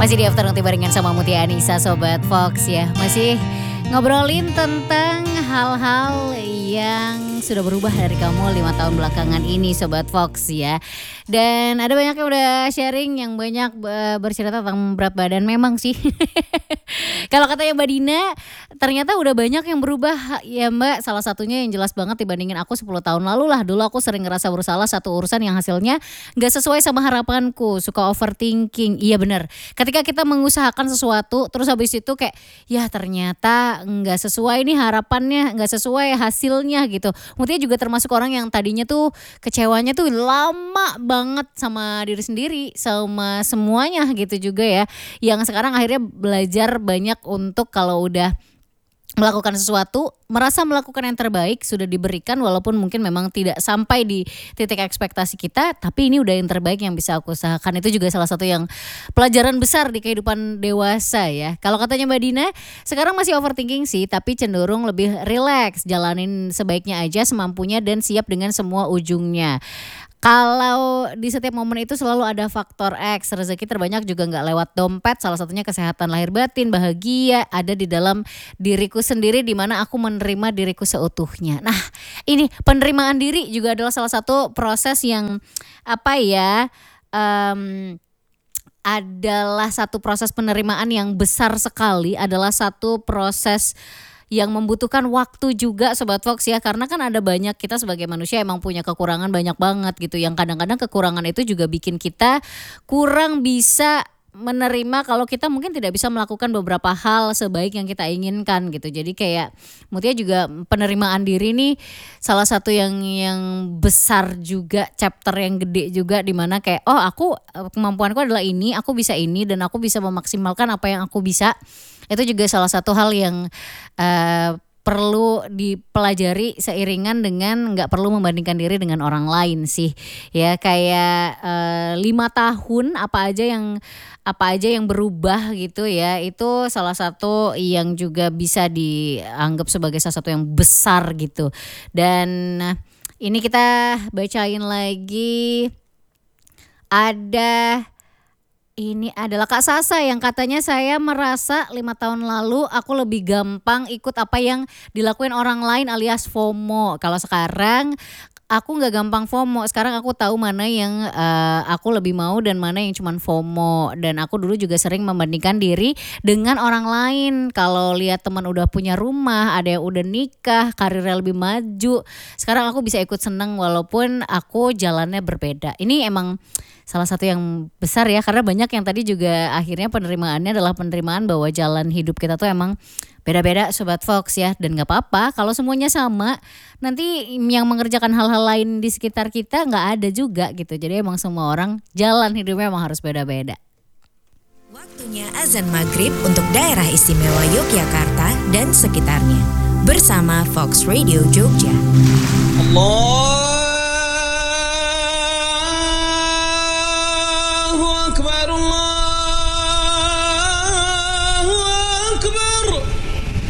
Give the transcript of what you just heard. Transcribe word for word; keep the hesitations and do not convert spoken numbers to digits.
Masih di Afternoon barengan sama Mutia Anissa Sobat Fox ya. Masih ngobrolin tentang hal-hal yang sudah berubah dari kamu lima tahun belakangan ini Sobat Fox ya. Dan ada banyak yang udah sharing, yang banyak bercerita tentang berat badan memang sih. Kalau katanya Mbak Dina, ternyata udah banyak yang berubah ya Mbak. Salah satunya yang jelas banget dibandingin aku sepuluh tahun lalu lah. Dulu aku sering ngerasa bersalah satu urusan yang hasilnya gak sesuai sama harapanku. Suka overthinking, iya bener. Ketika kita mengusahakan sesuatu, terus habis itu kayak ya ternyata gak sesuai nih harapannya, gak sesuai hasilnya gitu. Mutia juga termasuk orang yang tadinya tuh kecewanya tuh lama banget sama diri sendiri, sama semuanya gitu juga ya. Yang sekarang akhirnya belajar banyak untuk kalau udah melakukan sesuatu, merasa melakukan yang terbaik sudah diberikan walaupun mungkin memang tidak sampai di titik ekspektasi kita, tapi ini udah yang terbaik yang bisa aku usahakan. Itu juga salah satu yang pelajaran besar di kehidupan dewasa ya. Kalau katanya Mbak Dina, sekarang masih overthinking sih, tapi cenderung lebih relax, jalanin sebaiknya aja semampunya dan siap dengan semua ujungnya. Kalau di setiap momen itu selalu ada faktor X, rezeki terbanyak juga gak lewat dompet, salah satunya kesehatan lahir batin, bahagia ada di dalam diriku sendiri di mana aku menerima diriku seutuhnya. Nah ini penerimaan diri juga adalah salah satu proses yang apa ya, um, adalah satu proses penerimaan yang besar sekali, adalah satu proses yang membutuhkan waktu juga Sobat Fox ya. Karena kan ada banyak, kita sebagai manusia emang punya kekurangan banyak banget gitu. Yang kadang-kadang kekurangan itu juga bikin kita kurang bisa menerima kalau kita mungkin tidak bisa melakukan beberapa hal sebaik yang kita inginkan gitu. Jadi kayak Mutia juga penerimaan diri nih salah satu yang yang besar juga, chapter yang gede juga, dimana kayak oh aku kemampuanku adalah ini, aku bisa ini dan aku bisa memaksimalkan apa yang aku bisa. Itu juga salah satu hal yang uh, perlu dipelajari seiringan dengan nggak perlu membandingkan diri dengan orang lain sih ya. Kayak uh, lima tahun apa aja yang apa aja yang berubah gitu ya, itu salah satu yang juga bisa dianggap sebagai salah satu yang besar gitu. Dan ini kita bacain lagi, ada ini adalah Kak Sasa yang katanya, saya merasa lima tahun lalu aku lebih gampang ikut apa yang dilakuin orang lain alias FOMO. Kalau sekarang aku gak gampang FOMO, sekarang aku tahu mana yang uh, aku lebih mau dan mana yang cuman FOMO. Dan aku dulu juga sering membandingkan diri dengan orang lain. Kalau lihat teman udah punya rumah, ada yang udah nikah, karirnya lebih maju, sekarang aku bisa ikut seneng walaupun aku jalannya berbeda. Ini emang salah satu yang besar ya, karena banyak yang tadi juga akhirnya penerimaannya adalah penerimaan bahwa jalan hidup kita tuh emang beda-beda Sobat Fox ya. Dan gak apa-apa kalau semuanya sama, nanti yang mengerjakan hal-hal lain di sekitar kita gak ada juga gitu. Jadi emang semua orang jalan hidupnya emang harus beda-beda. Waktunya azan maghrib untuk daerah istimewa Yogyakarta dan sekitarnya bersama Fox Radio Jogja. Allah